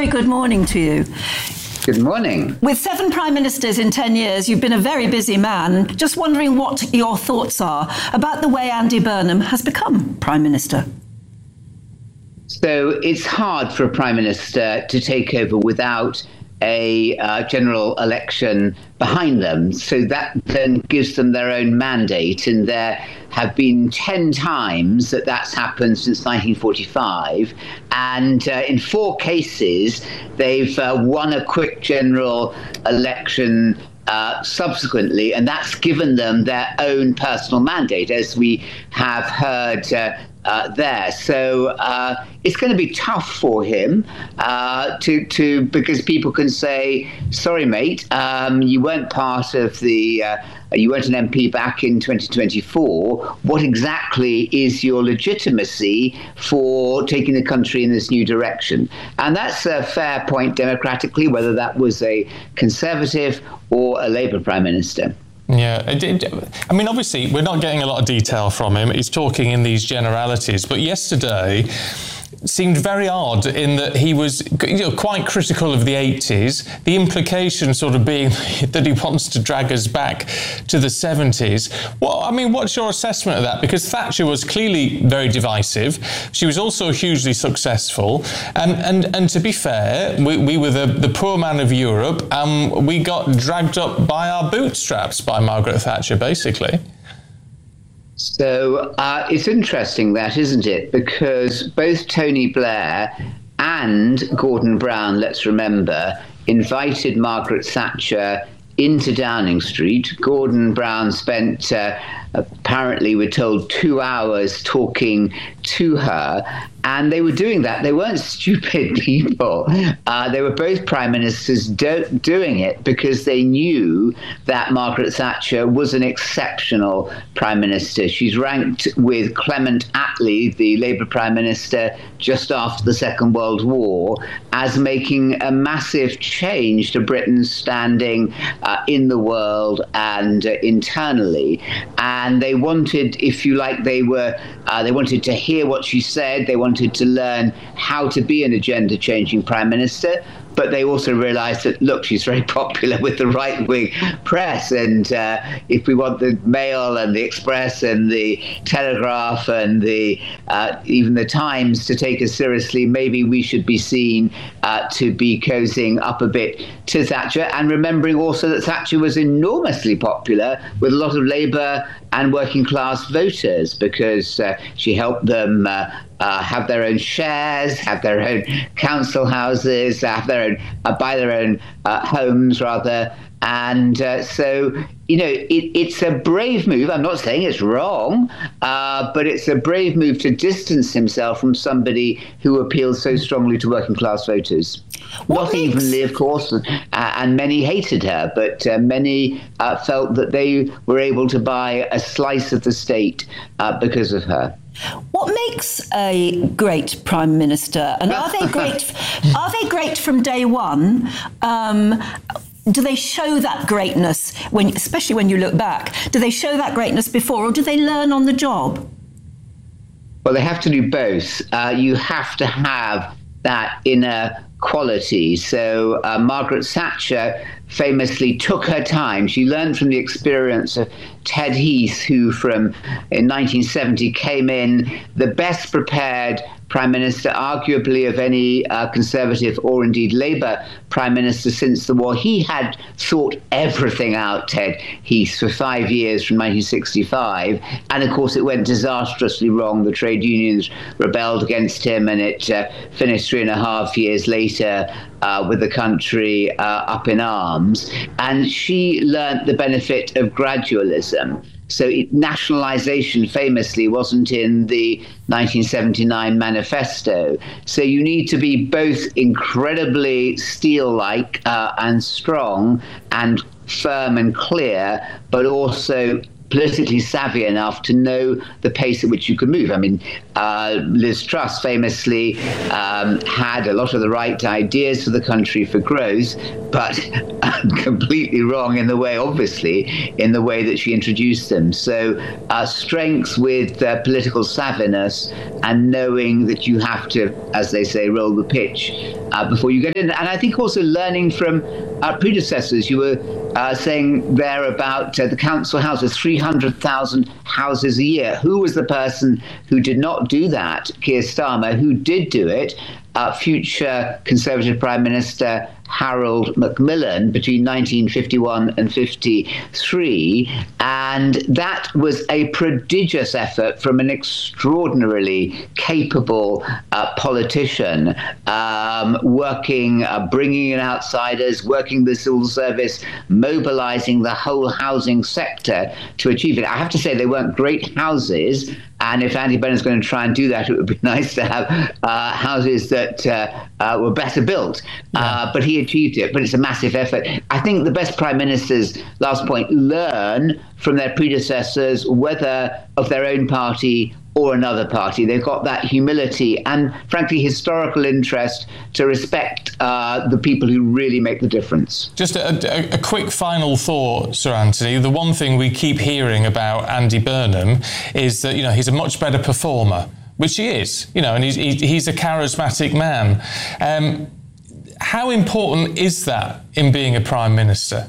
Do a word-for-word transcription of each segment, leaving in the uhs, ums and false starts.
very good morning to you. Good morning. With seven prime ministers in ten years, you've been a very busy man. Just wondering what your thoughts are about the way Andy Burnham has become prime minister. So it's hard for a prime minister to take over without a uh, general election behind them. So that then gives them their own mandate. And there have been ten times that that's happened since nineteen forty-five. And uh, in four cases, they've uh, won a quick general election Uh, subsequently, and that's given them their own personal mandate, as we have heard uh, uh, there. So uh, it's going to be tough for him uh, to to because people can say, "Sorry, mate, um, you weren't part of the." Uh, You weren't an M P back in twenty twenty-four. What exactly is your legitimacy for taking the country in this new direction? And that's a fair point democratically, whether that was a Conservative or a Labour Prime Minister. Yeah, I mean, obviously, we're not getting a lot of detail from him. He's talking in these generalities. But yesterday seemed very odd in that he was, you know, quite critical of the eighties, the implication sort of being that he wants to drag us back to the seventies. Well, I mean, what's your assessment of that? Because Thatcher was clearly very divisive. She was also hugely successful. And and, and to be fair, we, we were the, the poor man of Europe, and we got dragged up by our bootstraps by Margaret Thatcher, basically. So uh, it's interesting that, isn't it? Because both Tony Blair and Gordon Brown, let's remember, invited Margaret Thatcher into Downing Street. Gordon Brown spent, uh, apparently we're told, two hours talking to her. And they were doing that. They weren't stupid people. Uh, they were both prime ministers do- doing it because they knew that Margaret Thatcher was an exceptional prime minister. She's ranked with Clement Attlee, the Labour prime minister just after the Second World War, as making a massive change to Britain's standing uh, in the world and uh, internally. And they wanted, if you like, they were uh, they wanted to hear what she said. They wanted to learn how to be an agenda-changing prime minister, but they also realized that, look, she's very popular with the right-wing press, and uh, if we want the Mail and the Express and the Telegraph and the uh, even the Times to take us seriously, maybe we should be seen uh, to be cozying up a bit to Thatcher, and remembering also that Thatcher was enormously popular with a lot of Labour and working-class voters, because uh, she helped them uh, uh, have their own shares, have their own council houses, have their own, uh, buy their own uh, homes, rather. And uh, so, you know, it, it's a brave move. I'm not saying it's wrong, uh, but it's a brave move to distance himself from somebody who appeals so strongly to working class voters. What not makes... evenly, of course, uh, and many hated her, but uh, many uh, felt that they were able to buy a slice of the state uh, because of her. What makes a great prime minister, and are they great? Are they great from day one? Um, Do they show that greatness, when, especially when you look back? Do they show that greatness before, or do they learn on the job? Well, they have to do both. Uh, you have to have that inner quality. So uh, Margaret Thatcher famously took her time. She learned from the experience of Ted Heath, who from in nineteen seventy came in the best prepared prime minister, arguably, of any uh, Conservative or indeed Labour prime minister since the war. He had thought everything out, Ted Heath, for five years from nineteen sixty-five. And of course, it went disastrously wrong. The trade unions rebelled against him, and it uh, finished three and a half years later uh, with the country uh, up in arms. And she learnt the benefit of gradualism. So it, nationalisation famously wasn't in the nineteen seventy-nine manifesto. So you need to be both incredibly steel-like uh, and strong and firm and clear, but also politically savvy enough to know the pace at which you could move. I mean, uh, Liz Truss famously um, had a lot of the right ideas for the country for growth, but completely wrong in the way, obviously, in the way that she introduced them. So uh, strengths with uh, political savviness and knowing that you have to, as they say, roll the pitch uh, before you get in. And I think also learning from our predecessors. You were uh, saying there about uh, the council houses, three hundred thousand houses a year. Who was the person who did not do that? Keir Starmer. Who did do it? Uh, future Conservative Prime Minister Harold Macmillan between nineteen fifty-one and fifty-three. And that was a prodigious effort from an extraordinarily capable uh, politician, um, working, uh, bringing in outsiders, working the civil service, mobilizing the whole housing sector to achieve it. I have to say they weren't great houses. And if Andy Bennon's going to try and do that, it would be nice to have uh, houses that uh, uh, were better built. Yeah. Uh, but he achieved it. But it's a massive effort. I think the best prime ministers, last point, learn from their predecessors, whether of their own party or another party. They've got that humility and, frankly, historical interest to respect uh, the people who really make the difference. Just a, a, a quick final thought, Sir Anthony. The one thing we keep hearing about Andy Burnham is that, you know, he's a much better performer, which he is, you know, and he's, he, he's a charismatic man. Um, how important is that in being a Prime Minister?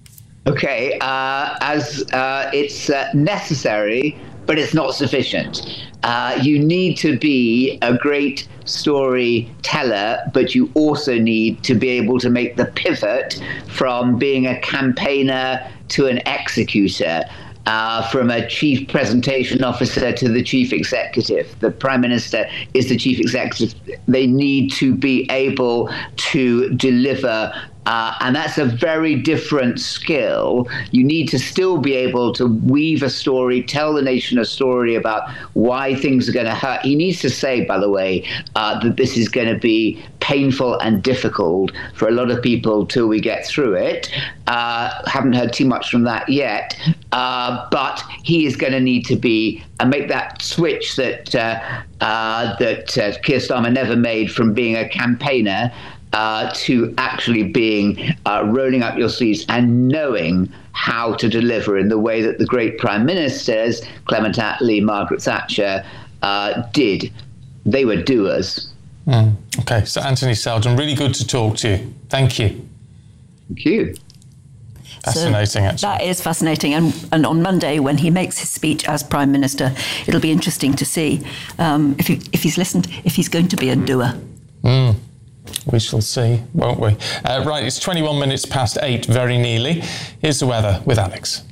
Okay, uh, as uh, it's uh, necessary, but it's not sufficient. Uh, you need to be a great storyteller, but you also need to be able to make the pivot from being a campaigner to an executor, uh, from a chief presentation officer to the chief executive. The Prime Minister is the chief executive. They need to be able to deliver. Uh, and that's a very different skill. You need to still be able to weave a story, tell the nation a story about why things are going to hurt. He needs to say, by the way, uh, that this is going to be painful and difficult for a lot of people till we get through it. Uh, haven't heard too much from that yet. Uh, but he is going to need to be and make that switch that uh, uh, that uh, Keir Starmer never made from being a campaigner Uh, to actually being uh, rolling up your sleeves and knowing how to deliver in the way that the great prime ministers, Clement Attlee, Margaret Thatcher, uh, did. They were doers. Mm. Okay, so Anthony Seldon, really good to talk to you. Thank you. Thank you. Fascinating, so actually. That is fascinating. And, and on Monday, when he makes his speech as Prime Minister, it'll be interesting to see um, if, he, if he's listened, if he's going to be a doer. Mm. We shall see, won't we? Uh, right, it's twenty-one minutes past eight, very nearly. Here's the weather with Alex.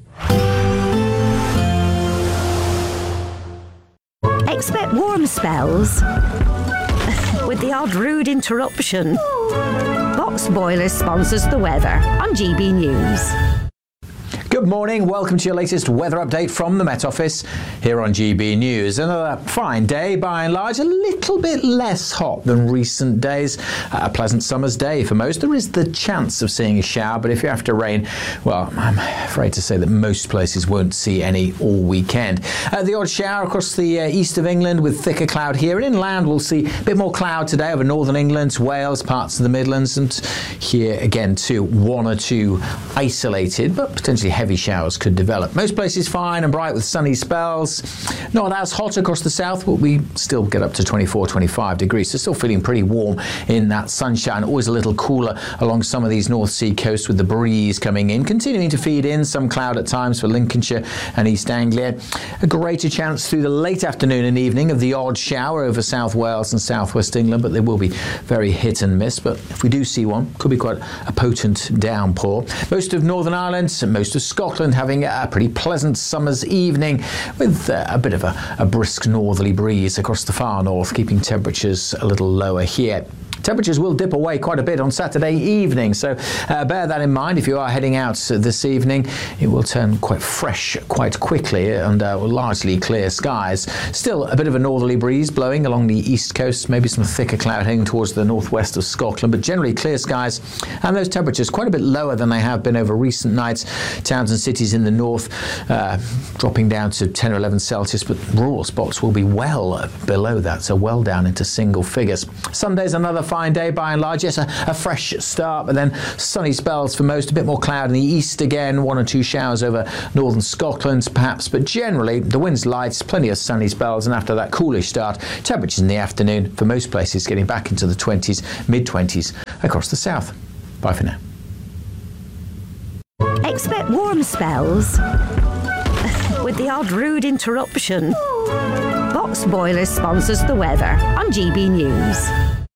Expect warm spells with the odd rude interruption. Box Boilers sponsors the weather on G B News. Good morning, welcome to your latest weather update from the Met Office here on G B News. Another fine day, by and large, a little bit less hot than recent days. A pleasant summer's day for most. There is the chance of seeing a shower, but if you're after rain, well, I'm afraid to say that most places won't see any all weekend. Uh, the odd shower across the uh, east of England with thicker cloud here. And inland, we'll see a bit more cloud today over northern England, Wales, parts of the Midlands, and here again too, one or two isolated, but potentially heavy showers could develop. Most places fine and bright with sunny spells. Not as hot across the south, but we still get up to twenty-four, twenty-five degrees. So still feeling pretty warm in that sunshine. Always a little cooler along some of these North Sea coasts with the breeze coming in, continuing to feed in some cloud at times for Lincolnshire and East Anglia. A greater chance through the late afternoon and evening of the odd shower over South Wales and South West England, but they will be very hit and miss. But if we do see one, could be quite a potent downpour. Most of Northern Ireland and most of Scotland having a pretty pleasant summer's evening with uh, a bit of a, a brisk northerly breeze across the far north, keeping temperatures a little lower here. Temperatures will dip away quite a bit on Saturday evening, so uh, bear that in mind if you are heading out this evening. It will turn quite fresh quite quickly under largely clear skies. Still a bit of a northerly breeze blowing along the east coast, maybe some thicker cloud heading towards the northwest of Scotland, but generally clear skies, and those temperatures quite a bit lower than they have been over recent nights. Towns and cities in the north uh, dropping down to ten or eleven Celsius, but rural spots will be well below that, so well down into single figures. Sunday's another fine day by and large. Yes, a, a fresh start, but then sunny spells for most, a bit more cloud in the east again, one or two showers over northern Scotland perhaps, but generally the wind's light, plenty of sunny spells, and after that coolish start, temperatures in the afternoon for most places getting back into the twenties, mid-twenties across the south. Bye for now. Expect warm spells with the odd rude interruption. Box Boilers sponsors the weather on G B News.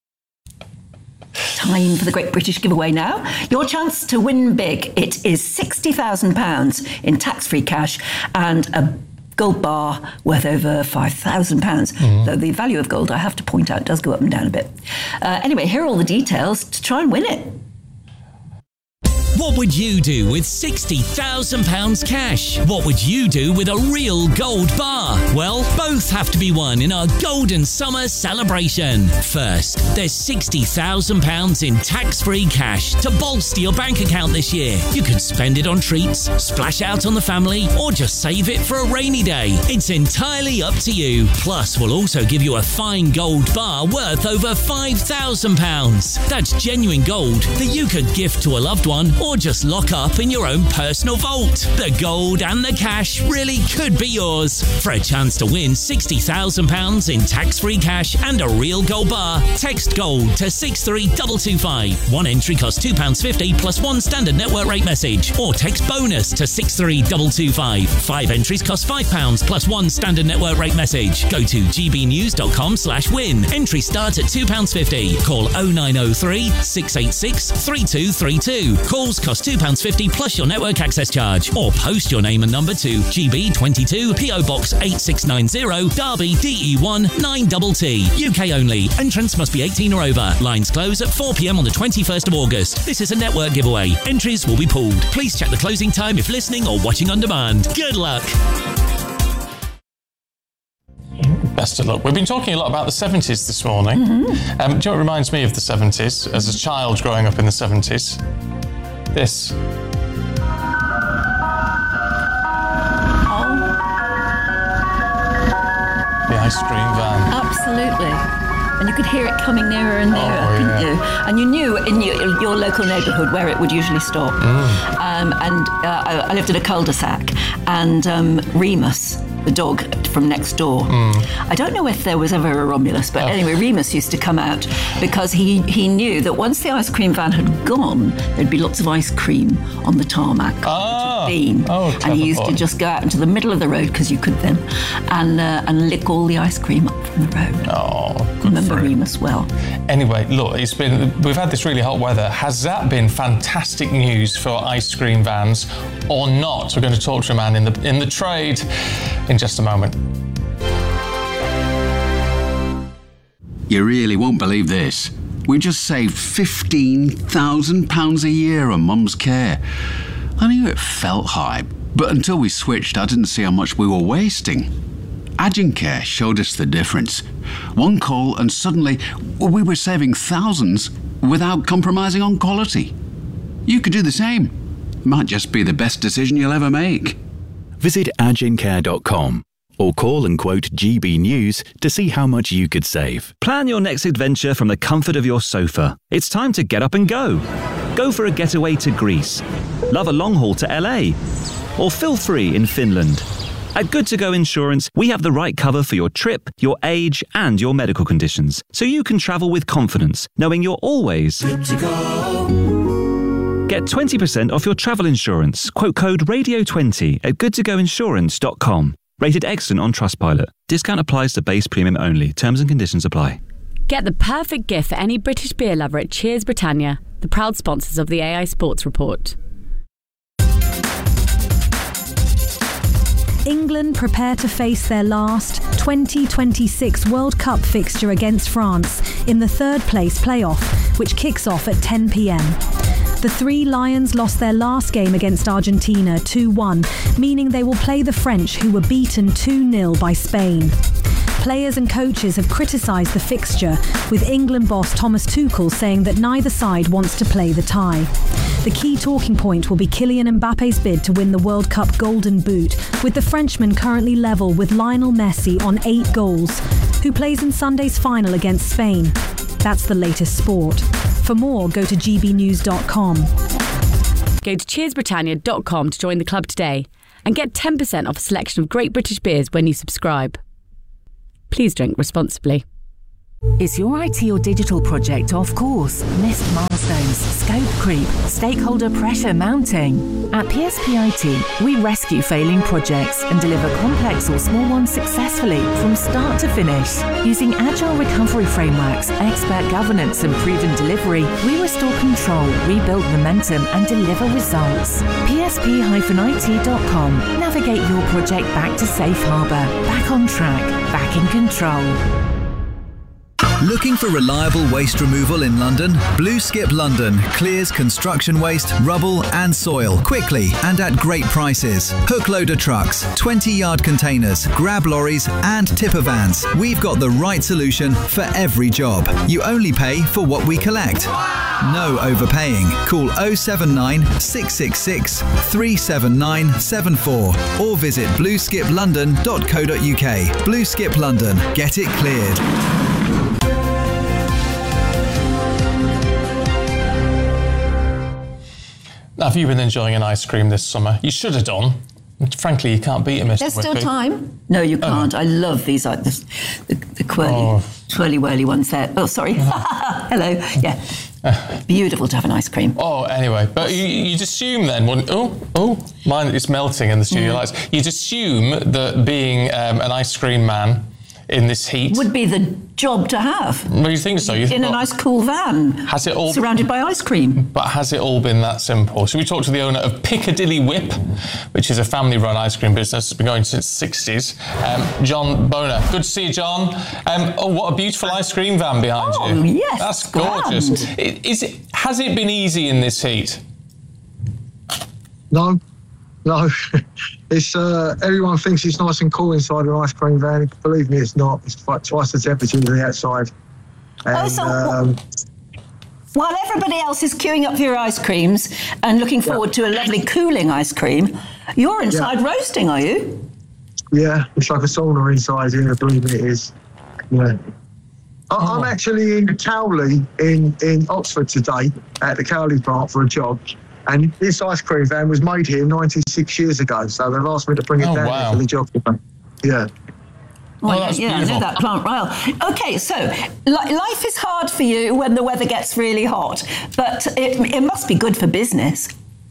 Time for the Great British Giveaway now. Your chance to win big. It is sixty thousand pounds in tax-free cash and a gold bar worth over five thousand pounds. Mm. Though the value of gold, I have to point out, does go up and down a bit. Uh, anyway, here are all the details to try and win it. What would you do with sixty thousand pounds cash? What would you do with a real gold bar? Well, both have to be won in our Golden Summer celebration. First, there's sixty thousand pounds in tax-free cash to bolster your bank account this year. You can spend it on treats, splash out on the family, or just save it for a rainy day. It's entirely up to you. Plus, we'll also give you a fine gold bar worth over five thousand pounds. That's genuine gold that you could gift to a loved one or just lock up in your own personal vault. The gold and the cash really could be yours. For a chance to win sixty thousand pounds in tax-free cash and a real gold bar, text GOLD to six three two two five. One entry costs two pounds fifty plus one standard network rate message, or text BONUS to six three two two five. Five entries cost five pounds plus one standard network rate message. Go to gbnews.com slash win. Entry starts at two pounds fifty. Call oh nine oh three, six eight six, three two three two. Calls cost two pounds fifty plus your network access charge, or post your name and number to G B twenty-two P O Box eight six nine zero, Derby, D E one nine T T. U K only. Entrants must be eighteen or over. Lines close at four p m on the twenty-first of August. This is a network giveaway. Entries will be pooled. Please check the closing time if listening or watching on demand. Good luck. Best of luck. We've been talking a lot about the seventies this morning. Mm-hmm. Um, do you know what reminds me of the seventies as a child growing up in the seventies? This. Oh. The ice cream van. Absolutely. And you could hear it coming nearer and nearer, oh, couldn't yeah. you? And you knew in your, your local neighbourhood where it would usually stop. Mm. Um, and uh, I, I lived in a cul-de-sac, and um, Remus, the dog from next door, mm. I don't know if there was ever a Romulus, but oh. anyway, Remus used to come out because he, he knew that once the ice cream van had gone, there'd be lots of ice cream on the tarmac. Oh, beam. oh and he used boy. to just go out into the middle of the road, because you could then, and uh, and lick all the ice cream up from the road. Oh, good Remember Remus well. Anyway, look, it's been we've had this really hot weather. Has that been fantastic news for ice cream vans or not? We're going to talk to a man in the in the trade in just a moment. You really won't believe this. We just saved fifteen thousand pounds a year on Mum's care. I knew it felt high, but until we switched, I didn't see how much we were wasting. Agencare showed us the difference. One call and suddenly we were saving thousands without compromising on quality. You could do the same. Might just be the best decision you'll ever make. Visit agencare dot com or call and quote G B News to see how much you could save. Plan your next adventure from the comfort of your sofa. It's time to get up and go. Go for a getaway to Greece. Love a long haul to L A. Or feel free in Finland. At Good To Go Insurance, we have the right cover for your trip, your age, and your medical conditions, so you can travel with confidence, knowing you're always good to go. Get twenty percent off your travel insurance. Quote code radio twenty at good to go insurance dot com. Rated excellent on Trustpilot. Discount applies to base premium only. Terms and conditions apply. Get the perfect gift for any British beer lover at Cheers Britannia, the proud sponsors of the A I Sports Report. England prepare to face their last twenty twenty-six World Cup fixture against France in the third place playoff, which kicks off at ten p.m. The Three Lions lost their last game against Argentina two one, meaning they will play the French, who were beaten two nil by Spain. Players and coaches have criticised the fixture, with England boss Thomas Tuchel saying that neither side wants to play the tie. The key talking point will be Kylian Mbappe's bid to win the World Cup Golden Boot, with the Frenchman currently level with Lionel Messi on eight goals, who plays in Sunday's final against Spain. That's the latest sport. For more, go to g b news dot com. Go to cheers britannia dot com to join the club today and get ten percent off a selection of great British beers when you subscribe. Please drink responsibly. Is your I T or digital project off course? Missed milestones, scope creep, stakeholder pressure mounting? At P S P I T, we rescue failing projects and deliver complex or small ones successfully from start to finish. Using agile recovery frameworks, expert governance and proven delivery, we restore control, rebuild momentum and deliver results. P S P I T dot com. Navigate your project back to safe harbour, back on track, back in control. Looking for reliable waste removal in London? Blue Skip London clears construction waste, rubble and soil quickly and at great prices. Hook loader trucks, twenty yard containers, grab lorries and tipper vans. We've got the right solution for every job. You only pay for what we collect. No overpaying. Call oh seven nine, six six six, three seven nine seven four or visit blue skip london dot co dot u k. Blue Skip London. Get it cleared. Now, have you been enjoying an ice cream this summer? You should have done. Frankly, you can't beat it, Mister There's still Whippy. time. No, you can't. Oh. I love these, like the, the, the quirly, oh. twirly whirly ones there. Oh, sorry. Hello. Yeah. Beautiful to have an ice cream. Oh, anyway, but you, you'd assume then, wouldn't, oh, oh, mine is melting in the studio mm. lights. You'd assume that being um, an ice cream man in this heat would be the job to have. Well, you think so? You in a nice cool van, has it all surrounded by ice cream? But has it all been that simple? So we talked to the owner of Piccadilly Whip, which is a family-run ice cream business. It's been going since the sixties. Um, John Boner. Good to see you, John. Um, oh, what a beautiful ice cream van behind oh, you. Oh yes, that's gorgeous. Is it? Has it been easy in this heat? No. No, it's uh, everyone thinks it's nice and cool inside an ice cream van. Believe me, it's not. It's like twice the temperature of the outside. And, oh, so um, while everybody else is queuing up for your ice creams and looking forward yeah. to a lovely cooling ice cream, you're inside yeah. roasting, are you? Yeah, it's like a sauna inside here. Believe me, it is. Yeah. Oh. I'm actually in Cowley in, in Oxford today at the Cowley plant for a job. And this ice cream van was made here ninety-six years ago, so they've asked me to bring it oh, down wow. for the job. Yeah. Well, oh, yeah, I know that plant well. Okay, so li- life is hard for you when the weather gets really hot, but it, it must be good for business.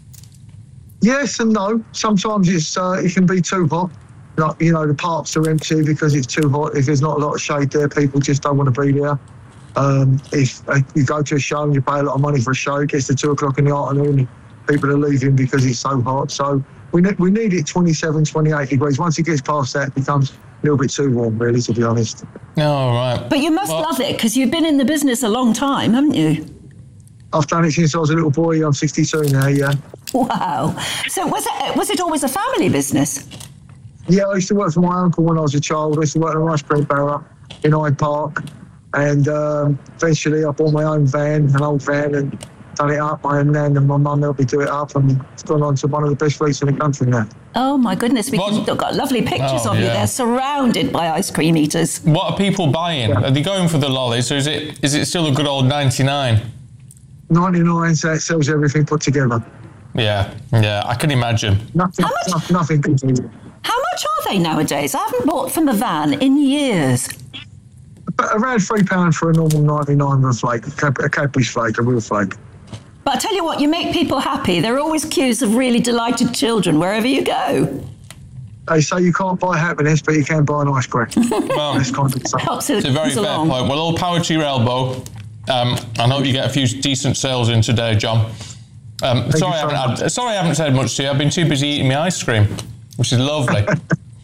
Yes and no. Sometimes it's uh, it can be too hot. Like, you know, the parks are empty because it's too hot. If there's not a lot of shade there, people just don't want to be there. Um, if uh, you go to a show and you pay a lot of money for a show, it gets to two o'clock in the afternoon, people are leaving because it's so hot. So we ne- we need it twenty-seven, twenty-eight degrees. Once it gets past that, it becomes a little bit too warm, really, to be honest. Oh, right. But you must well, love it because you've been in the business a long time, haven't you? I've done it since I was a little boy. I'm sixty-two now, yeah. Wow. So was it, was it always a family business? Yeah, I used to work for my uncle when I was a child. I used to work in an ice cream barrel in Hyde Park. And um, eventually I bought my own van, an old van, and done it up. My nan and my mum helped me do it up, and it's gone on to one of the best fleets in the country now. Oh my goodness, we've got lovely pictures oh, of yeah. you there, surrounded by ice cream eaters. What are people buying? Yeah. Are they going for the lollies, or is it is it still a good old ninety-nine? ninety-nine, so that sells everything put together. Yeah, yeah, I can imagine. Nothing, How much, nothing. How much are they nowadays? I haven't bought from a van in years. Around three pounds for a normal ninety-nine with a flake, a Cadbury's flake, a real flake. But I tell you what, you make people happy. There are always queues of really delighted children wherever you go. They say you can't buy happiness, but you can buy an ice cream. Well, That's kind of Helps it's a very fair along. point. Well, all power to your elbow. Um, I hope you get a few decent sales in today, John. Um, sorry, I haven't had, sorry I haven't said much to you. I've been too busy eating my ice cream, which is lovely.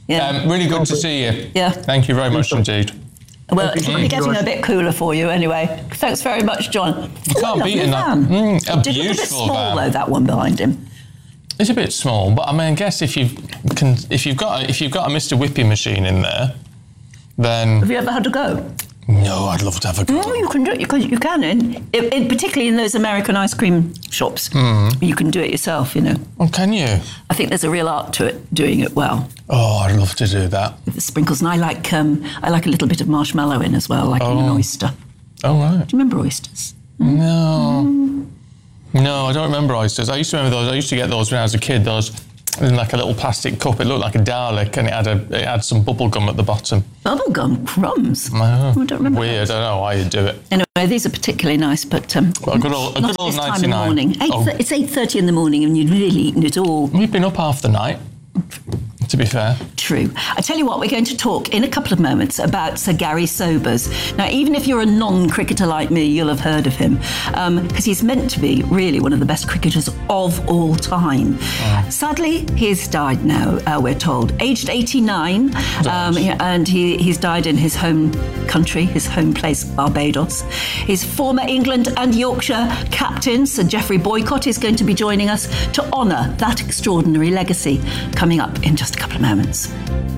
Yeah. Um, really good to see you. Yeah. Thank you very much indeed. Well, it's probably getting a bit cooler for you anyway. Thanks very much, John. You can't beat it. Van. Mm, a It did look a bit beautiful small, van. though, that one behind him. It's a bit small, but I mean, I guess if you've can, if you've got a, if you've got a Mister Whippy machine in there, then Have you ever had to go? no, I'd love to have a go. No, you can do it. You can, you can in, in, in particularly in those American ice cream shops. Mm. You can do it yourself, you know. Oh, can you? I think there's a real art to it, doing it well. Oh, I'd love to do that. With the sprinkles, and I like um, I like a little bit of marshmallow in as well, like in an Oh. oyster. Oh, right. Do you remember oysters? No. No, I don't remember oysters. I used to remember those. I used to get those when I was a kid. Those in like a little plastic cup. It looked like a Dalek, and it had a it had some bubble gum at the bottom. Bubblegum crumbs. Oh, I don't remember. Weird. I don't know why you'd do it. Anyway, these are particularly nice, but um, Well, a good old- a not good old this time in the ninety-nine. morning. Eight Oh. It's eight thirty in the morning, and you'd really eaten it all. We've been up half the night. To be fair. True. I tell you what, we're going to talk in a couple of moments about Sir Gary Sobers. Now, even if you're a non-cricketer like me, you'll have heard of him, because um, he's meant to be really one of the best cricketers of all time. Oh. Sadly, he's died now, uh, we're told, aged eighty-nine, um, and he, he's died in his home country, his home place, Barbados. His former England and Yorkshire captain, Sir Geoffrey Boycott, is going to be joining us to honour that extraordinary legacy, coming up in just a couple of moments.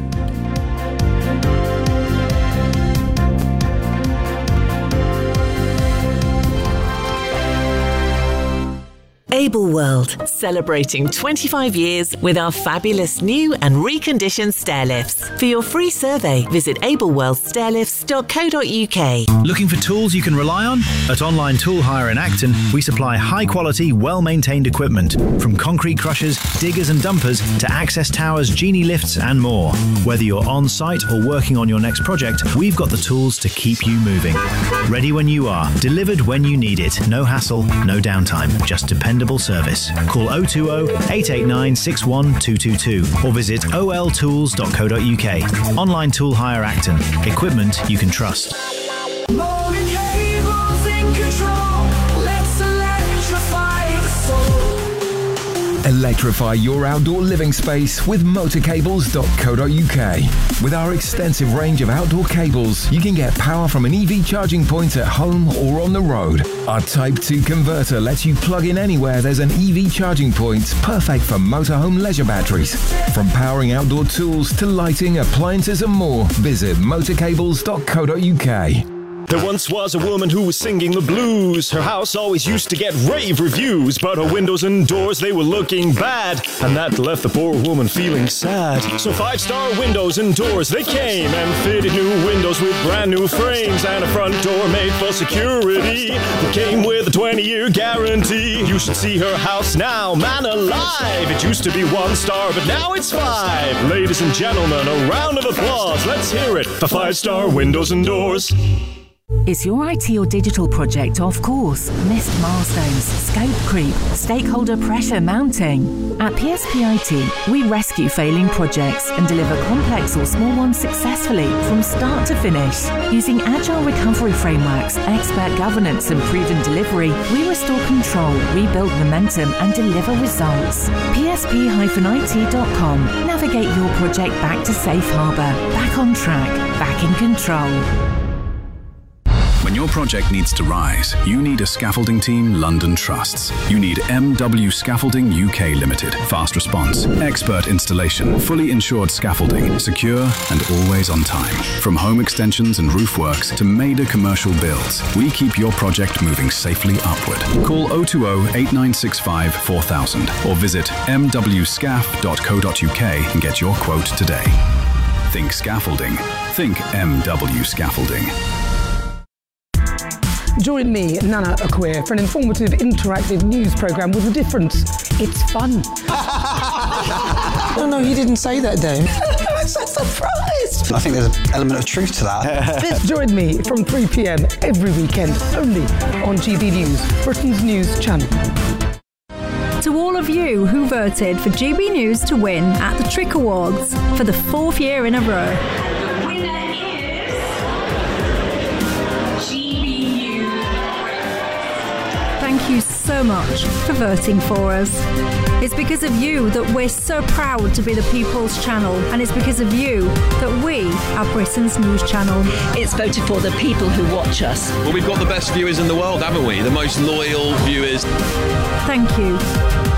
Able World, celebrating twenty-five years with our fabulous new and reconditioned stair lifts. For your free survey, visit able world stair lifts dot co dot uk. Looking for tools you can rely on? At Online Tool Hire in Acton, we supply high-quality, well-maintained equipment, from concrete crushers, diggers and dumpers to access towers, genie lifts and more. Whether you're on-site or working on your next project, we've got the tools to keep you moving. Ready when you are, delivered when you need it. No hassle, no downtime, just dependable service. Call oh two oh, eight eight nine, six one two two two or visit o l tools dot co dot uk. Online Tool Hire Acton. Equipment you can trust. Morning cables in control. Let's electrify the soul. Electrify your outdoor living space with motor cables dot co dot uk. With our extensive range of outdoor cables, you can get power from an E V charging point at home or on the road. Our Type two converter lets you plug in anywhere there's an E V charging point, perfect for motorhome leisure batteries. From powering outdoor tools to lighting, appliances and more, visit motor cables dot co dot uk. There once was a woman who was singing the blues. Her house always used to get rave reviews, but her windows and doors, they were looking bad, and that left the poor woman feeling sad. So Five Star Windows and Doors, they came and fitted new windows with brand new frames and a front door made for security. It came with a twenty-year guarantee. You should see her house now, man alive. It used to be one star, but now it's five. Ladies and gentlemen, a round of applause. Let's hear it for Five Star Windows and Doors. Is your I T or digital project off course? Missed milestones, scope creep, stakeholder pressure mounting? At P S P I T, we rescue failing projects and deliver complex or small ones successfully from start to finish. Using agile recovery frameworks, expert governance and proven delivery, we restore control, rebuild momentum and deliver results. P S P I T dot com. Navigate your project back to safe harbour, back on track, back in control. When your project needs to rise, you need a scaffolding team London trusts. You need M W Scaffolding U K Limited. Fast response, expert installation, fully insured scaffolding, secure and always on time. From home extensions and roof works to major commercial builds, we keep your project moving safely upward. Call oh two oh, eight nine six five, four thousand or visit m w scaff dot co dot uk and get your quote today. Think scaffolding. Think M W Scaffolding. Join me, Nana Akweer, for an informative, interactive news programme with a difference. It's fun. No, no, he didn't say that, Dave. I'm so surprised. I think there's an element of truth to that. Join me from three p m every weekend, only on G B News, Britain's news channel. To all of you who voted for G B News to win at the Trick Awards for the fourth year in a row. Thank you you so much for voting for us. It's because of you that we're so proud to be the People's Channel, and it's because of you that we are Britain's news channel. It's voted for the people who watch us. Well, we've got the best viewers in the world, haven't we? The most loyal viewers. Thank you.